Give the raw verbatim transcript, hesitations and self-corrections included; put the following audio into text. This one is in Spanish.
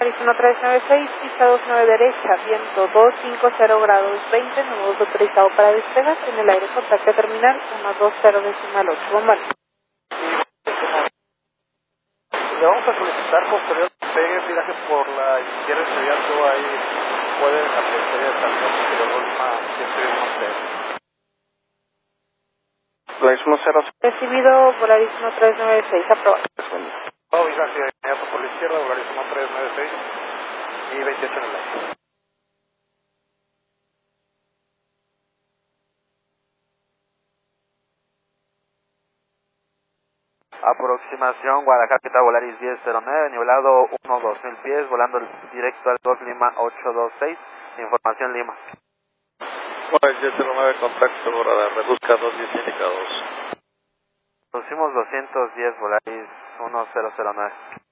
uno tres nueve seis, pista dos nueve derecha, viento dos cinco cero grados veinte, nuevo autorizado para despegar, en el aire contacto terminal uno dos cero decimal ocho, bombal. Le vamos a solicitar posterior despegue, viraje por la izquierda inmediato, ahí puede la trayectoria de salida posterior de Lima ciento uno. Volaris cero. Recibido Volaris uno tres nueve seis, aprobado. Oh, viraje inmediato por la izquierda, Volaris uno tres nueve seis y veintiocho en el aire. Aproximación Guadalajara, capital Volaris diez cero nueve, nivelado uno dos mil pies, volando directo al dos Lima ocho dos seis, información Lima. Volaris diez cero nueve, contacto, radar, reduzca dos diez indicados. Pusimos doscientos diez Volaris uno cero cero nueve.